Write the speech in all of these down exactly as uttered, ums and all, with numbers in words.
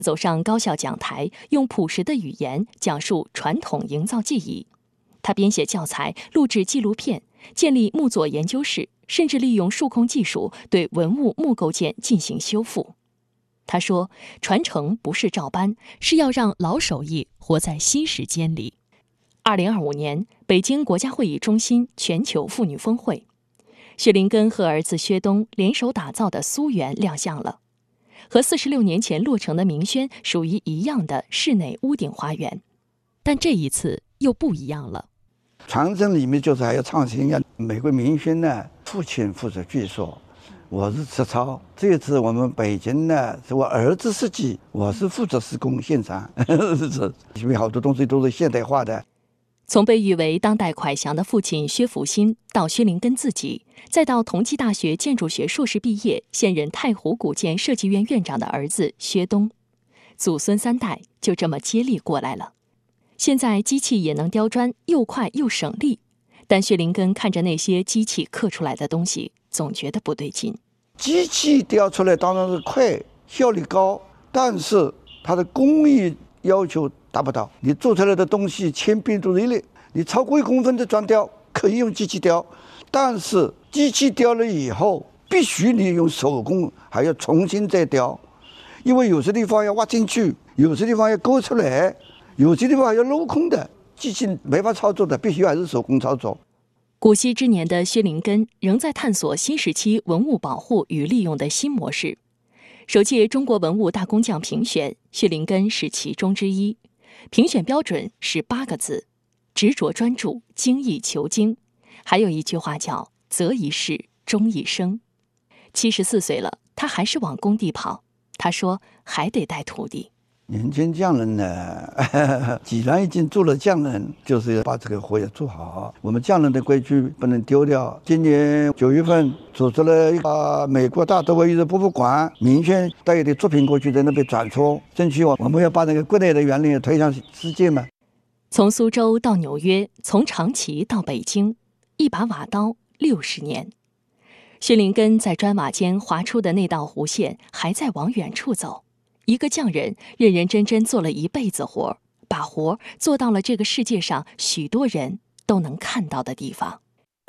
走上高校讲台，用朴实的语言讲述传统，营造记忆。他编写教材，录制纪录片，建立木作研究室，甚至利用数控技术对文物木构件进行修复。他说，传承不是照搬，是要让老手艺活在新时间里。二零二五年，北京国家会议中心全球妇女峰会，薛林根和儿子薛东联手打造的苏园亮相了。和四十六年前落成的明轩属于一样的室内屋顶花园，但这一次又不一样了。 传承里面就是还要创新呀。美国明轩呢，父亲负责剧作，我是实操。这次我们北京呢，是我儿子设计，我是负责施工现场，是因为好多东西都是现代化的。 从被誉为当代蒯祥的父亲薛福新，到薛林根自己，再到同济大学建筑学硕士毕业、现任太湖古建设计院院长的儿子薛东，祖孙三代就这么接力过来了。现在机器也能雕砖，又快又省力，但薛林根看着那些机器刻出来的东西，总觉得不对劲。 机器雕出来当然是快，效率高，但是它的工艺要求达不到。你做出来的东西千变都一类，你超过一公分的砖雕可以用机器雕，但是机器雕了以后，必须你用手工还要重新再雕，因为有些地方要挖进去，有些地方要勾出来，有些地方还要镂空的，机器没法操作的，必须还是手工操作。 古稀之年的薛林根仍在探索新时期文物保护与利用的新模式。首届中国文物大工匠评选，薛林根是其中之一。评选标准是八个字：执着专注，精益求精。还有一句话叫“择一事，终一生”。七十四岁了，他还是往工地跑。他说还得带徒弟。 年轻匠人呢，既然已经做了匠人，就是要把这个活要做好。我们匠人的规矩不能丢掉。今年九月份组织了一个美国大都会艺术博物馆明轩带一点作品过去，在那边展出，争取我们要把那个国内的原理推向世界嘛。 从苏州到纽约，从长崎到北京，一把瓦刀六十年。薛林根在砖瓦间划出的那道弧线，还在往远处走。一个匠人认认真真做了一辈子活，把活做到了这个世界上许多人都能看到的地方。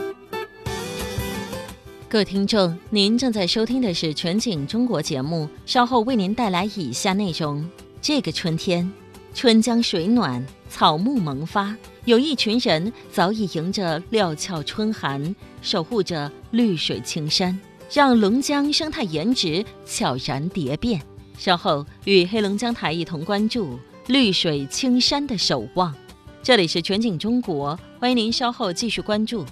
各位听众，您正在收听的是全景中国节目，稍后为您带来以下内容。这个春天，春江水暖，草木萌发，有一群人早已迎着料峭春寒，守护着绿水青山，让龙江生态颜值悄然蝶变。稍后与黑龙江台一同关注绿水青山的守望。这里是全景中国，欢迎您稍后继续关注。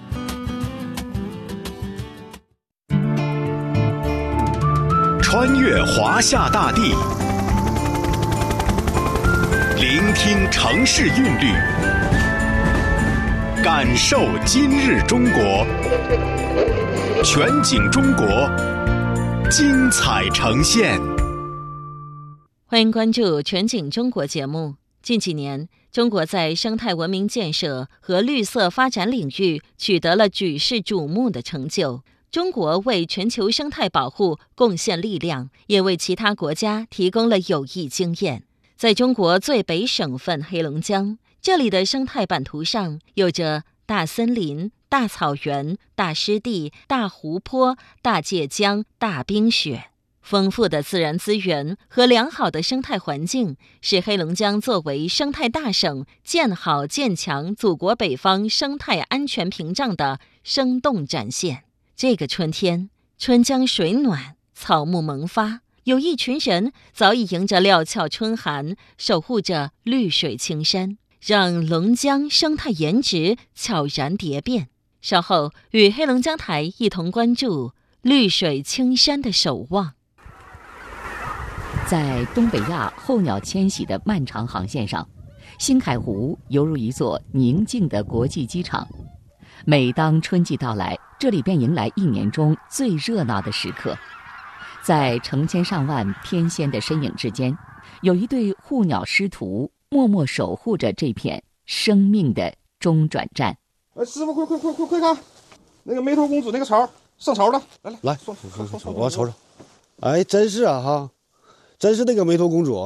穿越华夏大地，聆听城市韵律，感受今日中国。全景中国，精彩呈现。 欢迎关注全景中国节目。近几年，中国在生态文明建设和绿色发展领域取得了举世瞩目的成就。中国为全球生态保护贡献力量，也为其他国家提供了有益经验。在中国最北省份黑龙江，这里的生态版图上有着大森林、大草原、大湿地、大湖泊、大界江、大冰雪。丰富的自然资源和良好的生态环境，是黑龙江作为生态大省建好建强祖国北方生态安全屏障的生动展现。这个春天，春江水暖，草木萌发，有一群人早已迎着料峭春寒，守护着绿水青山，让龙江生态颜值悄然蝶变。稍后与黑龙江台一同关注绿水青山的守望。 在东北亚候鸟迁徙的漫长航线上，新凯湖犹如一座宁静的国际机场。每当春季到来，这里便迎来一年中最热闹的时刻。在成千上万天仙的身影之间，有一对护鸟师徒默默守护着这片生命的中转站。 哎，师傅，快快快快快看，那个梅头公主那个巢上巢了，来来来， 送送送送， 我瞅瞅。哎，真是啊哈， 真是那个梅托公主。